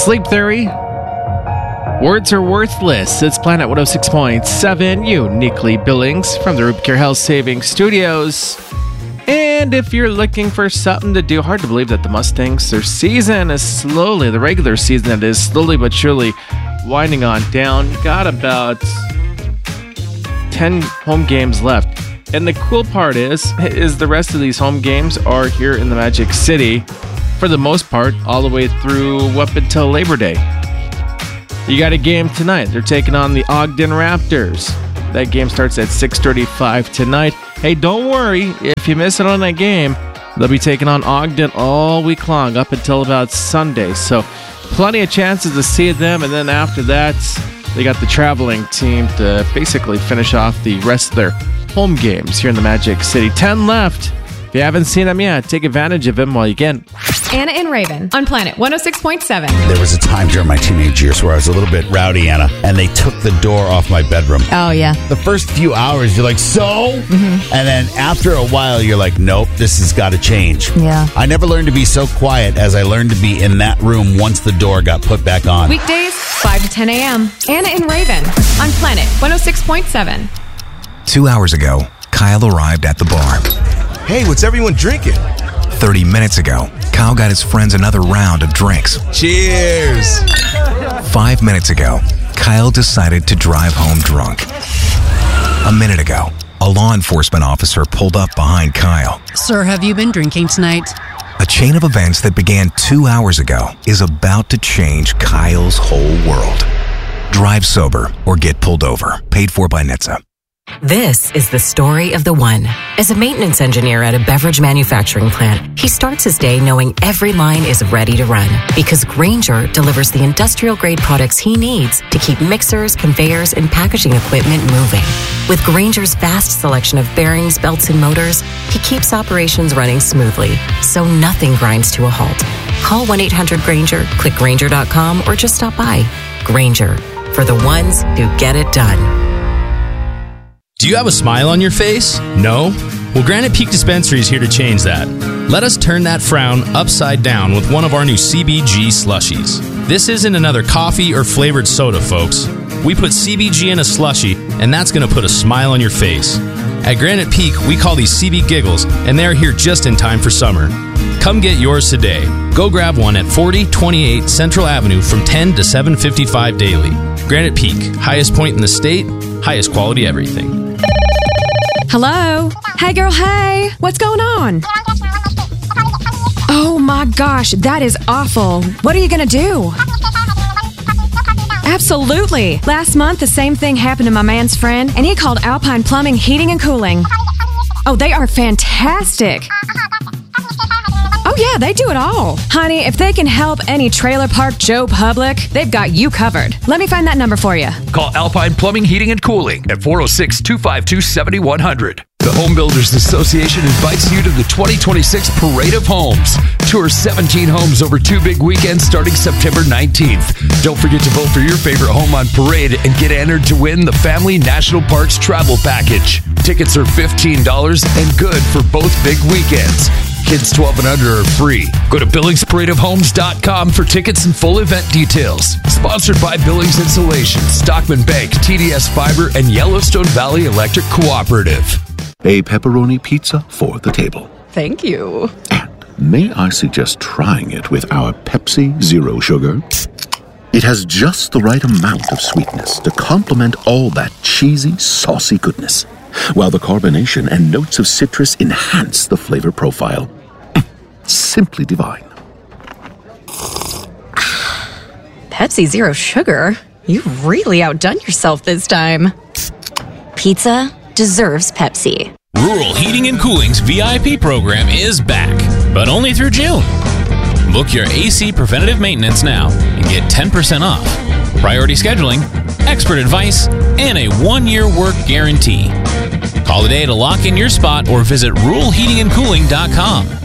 Sleep Theory. Words are worthless. It's Planet 106.7, uniquely Billings from the Rupert Health Savings Studios. And if you're looking for something to do, hard to believe that the Mustangs, their season is slowly, the regular season that is slowly but surely winding on down. Got about 10 home games left. And the cool part is the rest of these home games are here in the Magic City for the most part, all the way through up until Labor Day. You got a game tonight. They're taking on the Ogden Raptors. That game starts at 6:35 tonight. Hey, don't worry. If you miss it on that game, they'll be taking on Ogden all week long up until about Sunday. So plenty of chances to see them. And then after that, they got the traveling team to basically finish off the rest of their home games here in the Magic City. 10 left. If you haven't seen them yet, take advantage of them while you can. Anna and Raven on Planet 106.7. There was a time during my teenage years where I was a little bit rowdy, Anna, and they took the door off my bedroom. Oh, yeah. The first few hours, you're like, so? Mm-hmm. And then after a while, you're like, nope, this has got to change. Yeah. I never learned to be so quiet as I learned to be in that room once the door got put back on. Weekdays, 5 to 10 a.m. Anna and Raven on Planet 106.7. 2 hours ago, Kyle arrived at the bar. Hey, what's everyone drinking? 30 minutes ago, Kyle got his friends another round of drinks. Cheers! 5 minutes ago, Kyle decided to drive home drunk. A minute ago, a law enforcement officer pulled up behind Kyle. Sir, have you been drinking tonight? A chain of events that began 2 hours ago is about to change Kyle's whole world. Drive sober or get pulled over. Paid for by NHTSA. This is the story of the one. As a maintenance engineer at a beverage manufacturing plant, he starts his day knowing every line is ready to run because Grainger delivers the industrial-grade products he needs to keep mixers, conveyors, and packaging equipment moving. With Grainger's vast selection of bearings, belts, and motors, he keeps operations running smoothly, so nothing grinds to a halt. Call 1-800-GRAINGER, click Grainger.com, or just stop by. Grainger, for the ones who get it done. Do you have a smile on your face? No? Well, Granite Peak Dispensary is here to change that. Let us turn that frown upside down with one of our new CBG slushies. This isn't another coffee or flavored soda, folks. We put CBG in a slushie, and that's going to put a smile on your face. At Granite Peak, we call these CB Giggles, and they're here just in time for summer. Come get yours today. Go grab one at 4028 Central Avenue from 10 to 7:55 daily. Granite Peak, highest point in the state, highest quality everything. Hello? Hey, girl, hey. What's going on? Oh, my gosh. That is awful. What are you going to do? Absolutely. Last month, the same thing happened to my man's friend, and he called Alpine Plumbing, Heating, and Cooling. Oh, they are fantastic. Oh, yeah, they do it all. Honey, if they can help any trailer park Joe Public, they've got you covered. Let me find that number for you. Call Alpine Plumbing, Heating, and Cooling at 406-252-7100. The Home Builders Association invites you to the 2026 Parade of Homes. Tour 17 homes over 2 big weekends starting September 19th. Don't forget to vote for your favorite home on Parade and get entered to win the Family National Parks Travel Package. Tickets are $15 and good for both big weekends. Kids 12 and under are free. Go to BillingsParadeOfHomes.com for tickets and full event details. Sponsored by Billings Insulation, Stockman Bank, TDS Fiber, and Yellowstone Valley Electric Cooperative. A pepperoni pizza for the table. Thank you. And may I suggest trying it with our Pepsi Zero Sugar? It has just the right amount of sweetness to complement all that cheesy, saucy goodness, while the carbonation and notes of citrus enhance the flavor profile. Simply divine. Pepsi Zero Sugar? You've really outdone yourself this time. Pizza deserves Pepsi. Rural Heating and Cooling's VIP program is back, but only through June. Book your AC preventative maintenance now and get 10% off, priority scheduling, expert advice, and a 1-year work guarantee. Call today to lock in your spot or visit ruralheatingandcooling.com.